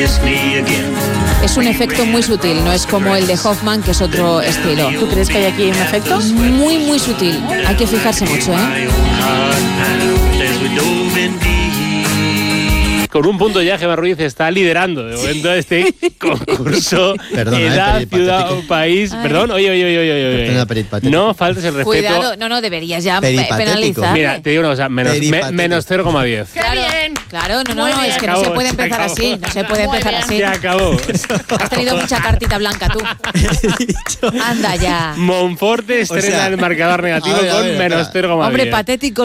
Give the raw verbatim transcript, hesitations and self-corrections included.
Es un efecto muy sutil, no es como el de Hoffman, que es otro estilo. ¿Tú crees que hay aquí un efecto? Muy, muy sutil. Hay que fijarse mucho, ¿eh? Con un punto ya, Gemma Ruiz está liderando de momento este concurso. Perdona, Edad, eh, ciudad o país. Ay. Perdón, oye, oye, oye, oye, oye. Perdona, peripatético. No faltes el respeto. Cuidado, no, no, deberías ya pe- Peripatético. penalizar. Mira, te digo una cosa, menos, me- Peripatético. menos cero coma diez. Claro, claro, no, no, Muy no, bien. es que Se no se acabó, puede se empezar acabó. así, no se puede Muy empezar bien. así. Se acabó. Has tenido mucha cartita blanca tú. Anda ya. Monforte estrena O sea, el marcador negativo a ver, a con ver, menos espera. cero coma diez. Hombre, patético.